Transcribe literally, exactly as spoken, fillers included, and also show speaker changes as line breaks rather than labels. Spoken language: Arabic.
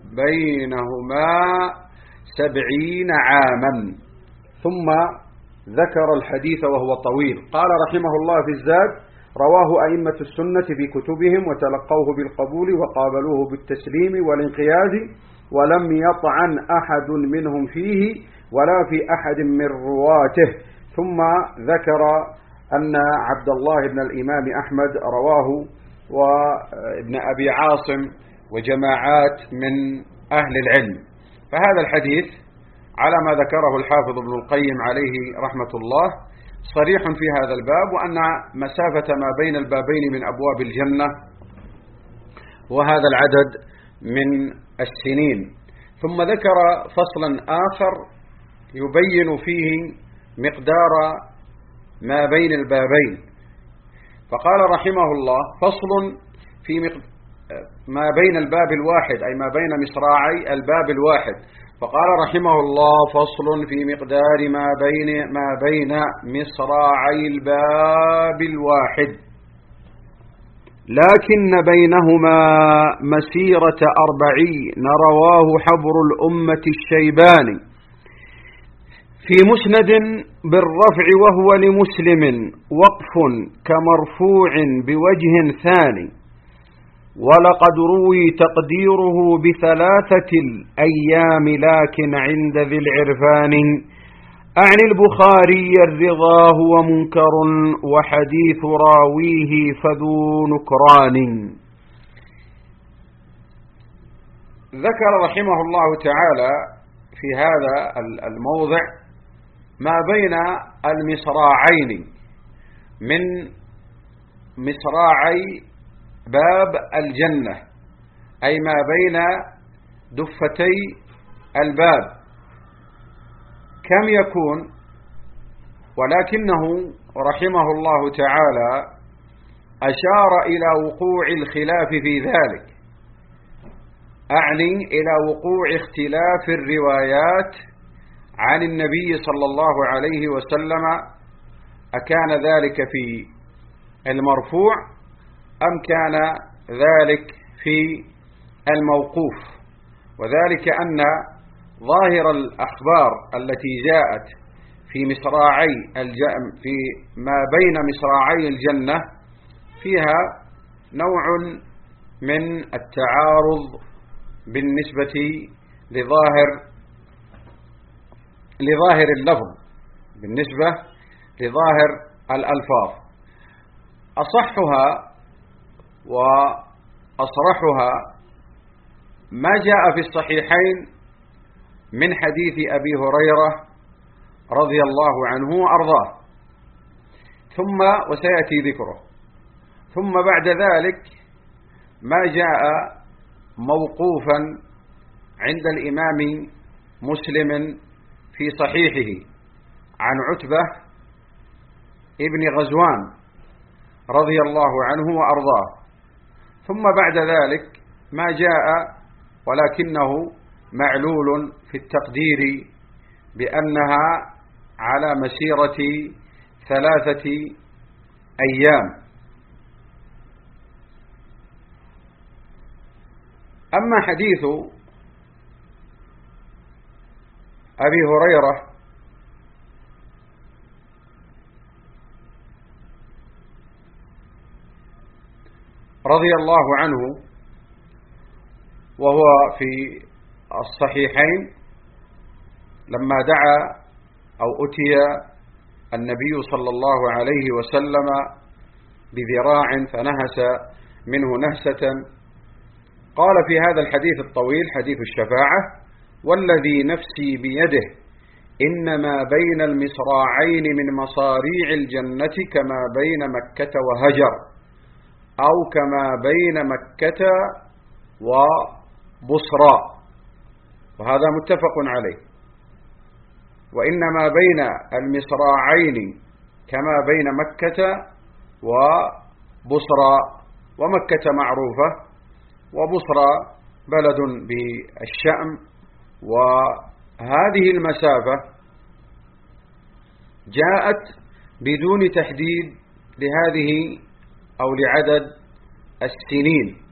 بينهما سبعين عاما. ثم ذكر الحديث وهو طويل. قال رحمه الله في الزاد: رواه أئمة السنة في كتبهم وتلقوه بالقبول وقابلوه بالتسليم والانقياد، ولم يطعن أحد منهم فيه ولا في أحد من رواته. ثم ذكر أن عبد الله بن الإمام أحمد رواه، وابن أبي عاصم وجماعات من أهل العلم. فهذا الحديث على ما ذكره الحافظ ابن القيم عليه رحمة الله صريح في هذا الباب، وأن مسافة ما بين البابين من أبواب الجنة وهذا العدد من السنين. ثم ذكر فصلا آخر يبين فيه مقدار ما بين البابين، فقال رحمه الله: فصل في ما بين الباب الواحد، أي ما بين مصراعي الباب الواحد. فقال رحمه الله: فصل في مقدار ما بين ما بين مصراعي الباب الواحد، لكن بينهما مسيرة أربعين. رواه حبر الأمة الشيباني في مسند بالرفع وهو لمسلم وقف كمرفوع بوجه ثاني، ولقد روي تقديره بثلاثة الأيام لكن عند ذي العرفان. أعني البخاري الرضا هو منكر وحديث راويه فذو نكران. ذكر رحمه الله تعالى في هذا الموضع ما بين المصراعين من مصراعي باب الجنة، أي ما بين دفتي الباب، كم يكون؟ ولكنه رحمه الله تعالى أشار إلى وقوع الخلاف في ذلك، أعني إلى وقوع اختلاف الروايات عن النبي صلى الله عليه وسلم، أكان ذلك في المرفوع أم كان ذلك في الموقوف؟ وذلك أن ظاهر الأخبار التي جاءت في مصراعي في ما بين مصراعي الجنة فيها نوع من التعارض بالنسبة لظاهر لظاهر اللفظ، بالنسبة لظاهر الألفاظ. أصحها وأصرحها ما جاء في الصحيحين من حديث أبي هريرة رضي الله عنه وأرضاه، ثم وسيأتي ذكره. ثم بعد ذلك ما جاء موقوفا عند الإمام مسلم في صحيحه عن عتبة ابن غزوان رضي الله عنه وأرضاه. ثم بعد ذلك ما جاء ولكنه معلول في التقدير بأنها على مسيرة ثلاثة أيام. أما حديث أبي هريرة رضي الله عنه وهو في الصحيحين، لما دعا أو أتي النبي صلى الله عليه وسلم بذراع فنهس منه نهسة، قال في هذا الحديث الطويل حديث الشفاعة: والذي نفسي بيده إنما بين المصراعين من مصاريع الجنة كما بين مكة وهجر، أو كما بين مكة وبصرى، وهذا متفق عليه. وإنما بين المصراعين كما بين مكة وبصرى، ومكة معروفة وبصرى بلد بالشام، وهذه المسافة جاءت بدون تحديد لهذه أو لعدد السنين،